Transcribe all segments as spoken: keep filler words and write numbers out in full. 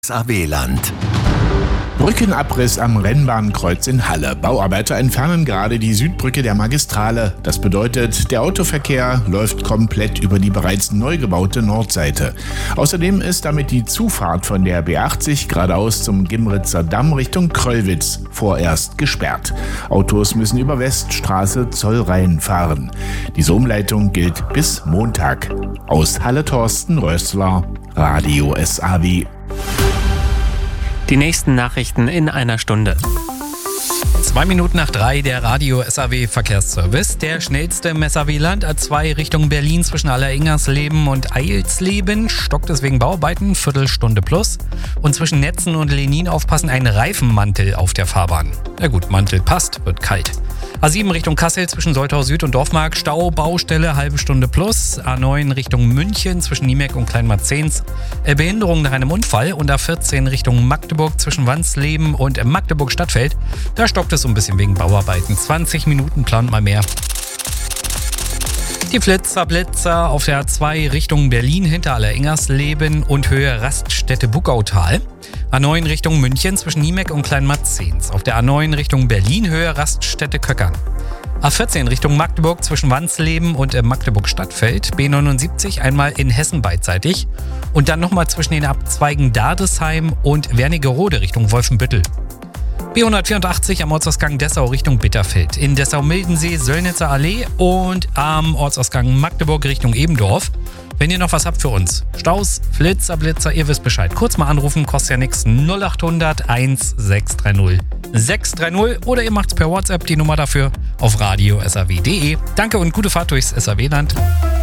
Saarland. Brückenabriss am Rennbahnkreuz in Halle. Bauarbeiter entfernen gerade die Südbrücke der Magistrale. Das bedeutet, der Autoverkehr läuft komplett über die bereits neu gebaute Nordseite. Außerdem ist damit die Zufahrt von der B achtzig geradeaus zum Gimritzer Damm Richtung Kröllwitz vorerst gesperrt. Autos müssen über Weststraße Zollrhein fahren. Diese Umleitung gilt bis Montag. Aus Halle Thorsten Rössler, Radio S A W. Die nächsten Nachrichten in einer Stunde. Zwei Minuten nach drei, der Radio S A W Verkehrsservice. Der schnellste im S A W-Land, A zwei Richtung Berlin zwischen Alleringersleben und Eilsleben. Stockt es wegen Bauarbeiten, Viertelstunde plus. Und zwischen Netzen und Lenin aufpassen, ein Reifenmantel auf der Fahrbahn. Na gut, Mantel passt, wird kalt. A sieben Richtung Kassel zwischen Soltau Süd und Dorfmark, Stau, Baustelle, halbe Stunde plus. A neun Richtung München zwischen Niemek und Kleinmarzens, Behinderung nach einem Unfall. Und A vierzehn Richtung Magdeburg zwischen Wansleben und Magdeburg Stadtfeld. Da stockt es so ein bisschen wegen Bauarbeiten. zwanzig Minuten plant mal mehr. Die Flitzer, Blitzer auf der A zwei Richtung Berlin hinter Alleringersleben und Höhe Raststätte Buckautal. A neun Richtung München zwischen Niemek und Kleinmarzens. Auf der A neun Richtung Berlin Höhe Raststätte Köckern. A vierzehn Richtung Magdeburg zwischen Wansleben und Magdeburg Stadtfeld. B neunundsiebzig einmal in Hessen beidseitig. Und dann nochmal zwischen den Abzweigen Dardesheim und Wernigerode Richtung Wolfenbüttel. B hundertvierundachtzig am Ortsausgang Dessau Richtung Bitterfeld. In Dessau-Mildensee, Söllnitzer Allee und am Ortsausgang Magdeburg Richtung Ebendorf. Wenn ihr noch was habt für uns, Staus, Flitzer, Blitzer, ihr wisst Bescheid. Kurz mal anrufen, kostet ja nichts. null acht hundert eins sechs drei null sechs drei null oder ihr macht's per WhatsApp, die Nummer dafür auf radio s a w punkt d e. Danke und gute Fahrt durchs S A W-Land.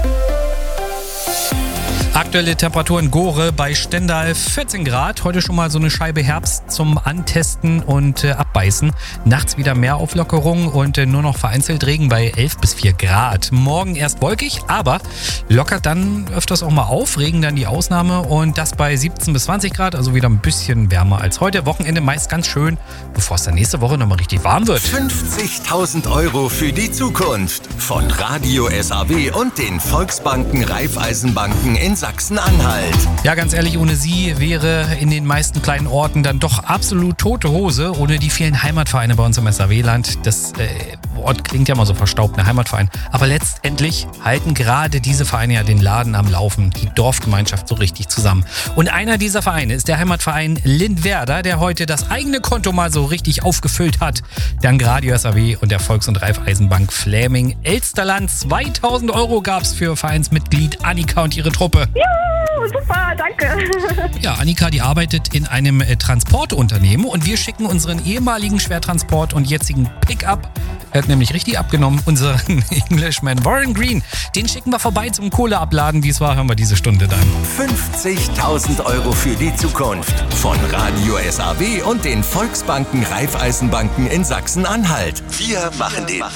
Aktuelle Temperatur in Gore bei Stendal vierzehn Grad. Heute schon mal so eine Scheibe Herbst zum Antesten und äh, Abbeißen. Nachts wieder mehr Auflockerung und äh, nur noch vereinzelt Regen bei elf bis vier Grad. Morgen erst wolkig, aber lockert dann öfters auch mal auf. Regen dann die Ausnahme und das bei siebzehn bis zwanzig Grad. Also wieder ein bisschen wärmer als heute. Wochenende meist ganz schön, bevor es dann nächste Woche nochmal richtig warm wird. fünfzigtausend Euro für die Zukunft. Von Radio S A W und den Volksbanken Raiffeisenbanken in Sachsen-Anhalt. Ja, ganz ehrlich, ohne sie wäre in den meisten kleinen Orten dann doch absolut tote Hose, ohne die vielen Heimatvereine bei uns im S A W-Land. Das äh, Wort klingt ja mal so verstaubt, ein Heimatverein. Aber letztendlich halten gerade diese Vereine ja den Laden am Laufen, die Dorfgemeinschaft so richtig zusammen. Und einer dieser Vereine ist der Heimatverein Lindwerder, der heute das eigene Konto mal so richtig aufgefüllt hat. Dank Radio S A W und der Volks- und Raiffeisenbank Fläming Elsterland. zweitausend Euro gab es für Vereinsmitglied Annika und ihre Truppe. Juhu, super, danke. Ja, Annika, die arbeitet in einem äh, Transportunternehmen und wir schicken unseren ehemaligen Schwertransport und jetzigen Pickup, er hat nämlich richtig abgenommen, unseren Englishman Warren Green, den schicken wir vorbei zum Kohleabladen. Wie es war, hören wir diese Stunde dann. fünfzigtausend Euro für die Zukunft. Von Radio S A W und den Volksbanken Raiffeisenbanken in Sachsen-Anhalt. Wir machen den